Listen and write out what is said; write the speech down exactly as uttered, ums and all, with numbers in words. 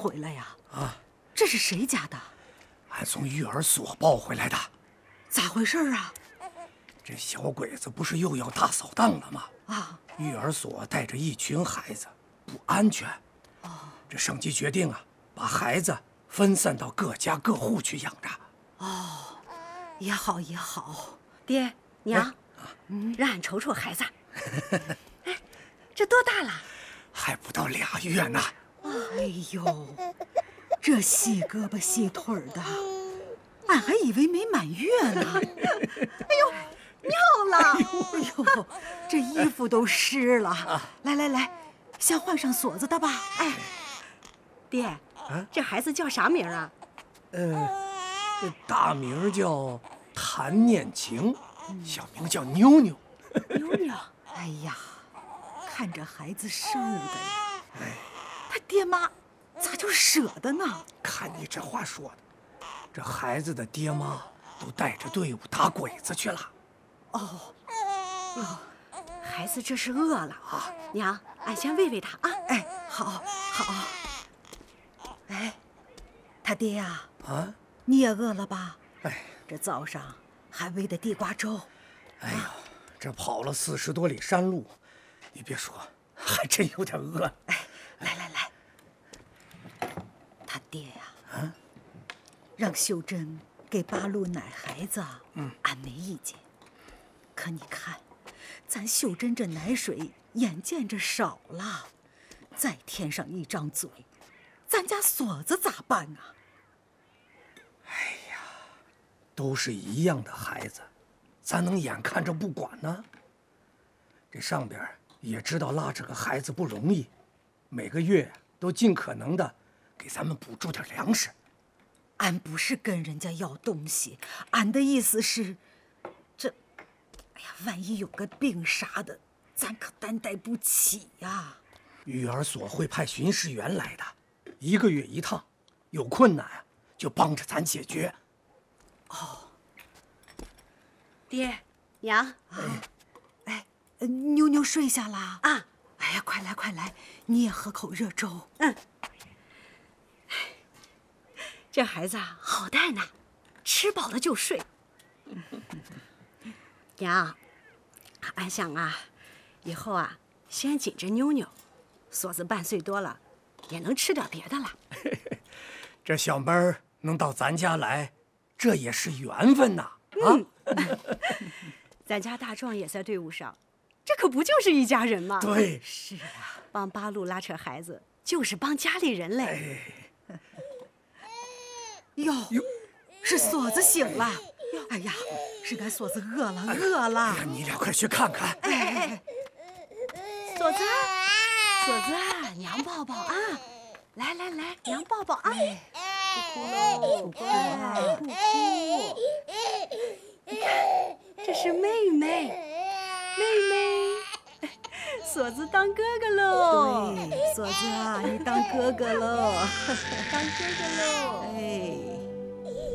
回来呀？ 啊， 这是谁家的？ 俺从育儿所抱回来的。 咋回事啊？ 这小鬼子不是又要大扫荡了吗？ 啊， 育儿所带着一群孩子，不安全。 哦， 这省级决定啊，把孩子分散到各家各户去养着。 哦，也好也好。 爹娘，嗯，让俺瞅瞅孩子。哎，这多大了？ 还不到俩月呢。 哎呦，这细胳膊细腿的，俺还以为没满月呢。哎呦，尿了！哎呦，这衣服都湿了。来来来，先换上锁子的吧。哎， 爹，啊、这孩子叫啥名啊？ 呃，这大名叫谭念晴，小名叫妞妞。 妞妞， 哎呀，看着孩子瘦的呀，哎，他爹妈咋就舍得呢？ 看你这话说的，这孩子的爹妈都带着队伍打鬼子去了。 哦， 哦，孩子这是饿了啊！娘，俺先喂喂他啊！ 哎，好，好。哎，他爹呀， 啊， 你也饿了吧？ 哎， 这早上还喂的地瓜粥。 哎呀，这跑了四十多里山路，你别说，还真有点饿。 哎，来来来，他爹呀， 啊， 让秀珍给八路奶孩子， 嗯， 俺没意见。可你看，咱秀珍这奶水眼见着少了，再添上一张嘴，咱家锁子咋办啊？ 哎呀，都是一样的孩子，咱能眼看着不管呢？这上边也知道拉扯个孩子不容易，每个月都尽可能的给咱们补助点粮食。 俺不是跟人家要东西，俺的意思是，这，哎呀，万一有个病啥的，咱可担待不起呀。 育儿所会派巡视员来的，一个月一趟，有困难啊就帮着咱解决。 哦， 爹娘， 哎，哎，妞妞睡下了啊？ 哎呀，快来快来，你也喝口热粥。 嗯。这孩子啊，好带呢，吃饱了就睡。娘，俺想啊，以后啊，先紧着妞妞，锁子半岁多了，也能吃点别的了。 这小妹儿能到咱家来，这也是缘分呐！啊， 嗯、咱家大壮也在队伍上，这可不就是一家人吗？ 对， 是啊， 帮八路拉扯孩子，就是帮家里人嘞。 哎哟，是锁子醒了。哎呀，是俺锁子饿了，饿了。 哎呀，你俩快去看看。 哎哎哎， 锁子，锁子，娘抱抱啊！来来来，娘抱抱啊！不哭喽，乖，不哭。你看，这是妹妹，妹妹，锁子当哥哥喽。 对，锁子啊，你当哥哥喽， 当哥哥喽。 哎。